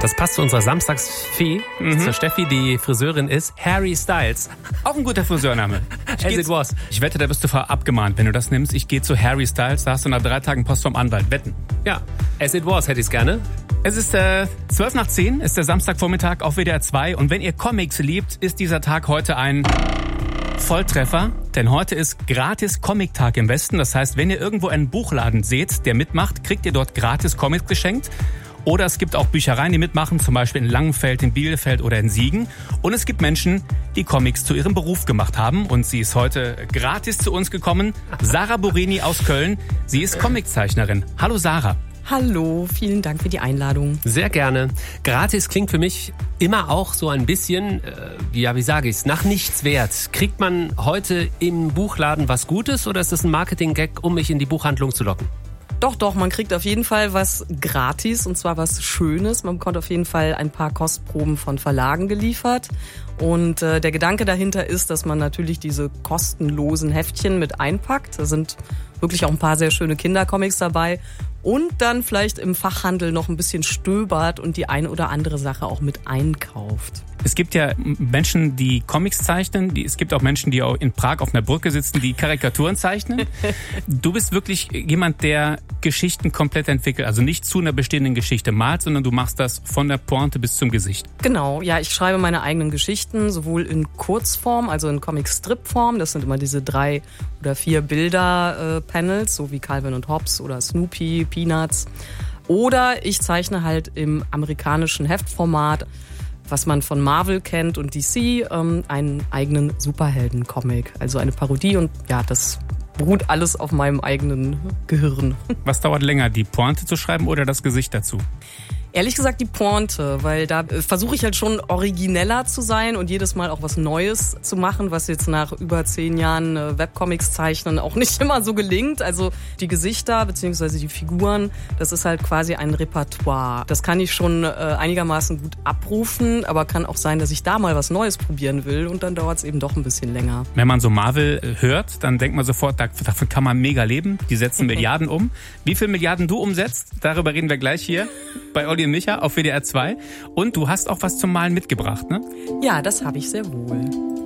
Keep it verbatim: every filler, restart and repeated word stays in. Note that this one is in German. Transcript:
Das passt zu unserer Samstagsfee, mhm. zur Steffi, die Friseurin ist. Harry Styles. Auch ein guter Friseurname. As it was. Ich wette, da wirst du vorher abgemahnt, wenn du das nimmst. Ich gehe zu Harry Styles, da hast du nach drei Tagen Post vom Anwalt. Wetten. Ja, as it was hätte ich es gerne. Es ist äh, zwölf nach zehn, ist der Samstagvormittag auf W D R zwei. Und wenn ihr Comics liebt, ist dieser Tag heute ein Volltreffer. Denn heute ist gratis Comic-Tag im Westen. Das heißt, wenn ihr irgendwo einen Buchladen seht, der mitmacht, kriegt ihr dort gratis Comics geschenkt. Oder es gibt auch Büchereien, die mitmachen, zum Beispiel in Langenfeld, in Bielefeld oder in Siegen. Und es gibt Menschen, die Comics zu ihrem Beruf gemacht haben. Und sie ist heute gratis zu uns gekommen. Sarah Burini aus Köln. Sie ist Comiczeichnerin. Hallo Sarah. Hallo, vielen Dank für die Einladung. Sehr gerne. Gratis klingt für mich immer auch so ein bisschen, äh, ja, wie sage ich's, nach nichts wert. Kriegt man heute im Buchladen was Gutes oder ist das ein Marketing-Gag, um mich in die Buchhandlung zu locken? Doch, doch, man kriegt auf jeden Fall was gratis und zwar was Schönes. Man bekommt auf jeden Fall ein paar Kostproben von Verlagen geliefert. Und äh, der Gedanke dahinter ist, dass man natürlich diese kostenlosen Heftchen mit einpackt. Da sind wirklich auch ein paar sehr schöne Kindercomics dabei. Und dann vielleicht im Fachhandel noch ein bisschen stöbert und die eine oder andere Sache auch mit einkauft. Es gibt ja Menschen, die Comics zeichnen. Die, es gibt auch Menschen, die auch in Prag auf einer Brücke sitzen, die Karikaturen zeichnen. Du bist wirklich jemand, der Geschichten komplett entwickelt. Also nicht zu einer bestehenden Geschichte malt, sondern du machst das von der Pointe bis zum Gesicht. Genau, ja, ich schreibe meine eigenen Geschichten, sowohl in Kurzform, also in Comic-Strip-Form. Das sind immer diese drei oder vier Bilder-Panels, so wie Calvin und Hobbes oder Snoopy, Peanuts. Oder ich zeichne halt im amerikanischen Heftformat, was man von Marvel kennt und D C, ähm, einen eigenen Superhelden-Comic. Also eine Parodie und ja, das beruht alles auf meinem eigenen Gehirn. Was dauert länger, die Pointe zu schreiben oder das Gesicht dazu? Ehrlich gesagt die Pointe, weil da versuche ich halt schon origineller zu sein und jedes Mal auch was Neues zu machen, was jetzt nach über zehn Jahren Webcomics zeichnen auch nicht immer so gelingt. Also die Gesichter bzw. die Figuren, das ist halt quasi ein Repertoire. Das kann ich schon äh, einigermaßen gut abrufen, aber kann auch sein, dass ich da mal was Neues probieren will und dann dauert es eben doch ein bisschen länger. Wenn man so Marvel hört, dann denkt man sofort, davon kann man mega leben. Die setzen Milliarden um. Wie viel Milliarden du umsetzt, darüber reden wir gleich hier bei Olli und Micha auf W D R zwei. Und du hast auch was zum Malen mitgebracht, ne? Ja, das habe ich sehr wohl.